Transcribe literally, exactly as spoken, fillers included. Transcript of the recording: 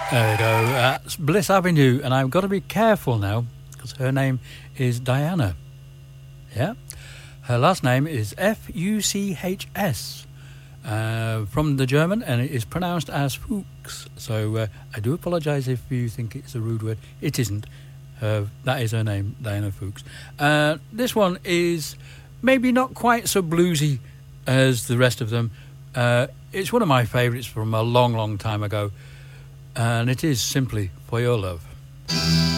There we go. That's Bliss Avenue, and I've got to be careful now because her name is Diana. Yeah, her last name is F U C H S, uh, from the German, and it is pronounced as Fuchs. So uh, I do apologise if you think it's a rude word. It isn't. Uh, that is her name, Diana Fuchs. Uh, this one is maybe not quite so bluesy as the rest of them. Uh, it's one of my favourites from a long, long time ago. And it is Simply For Your Love.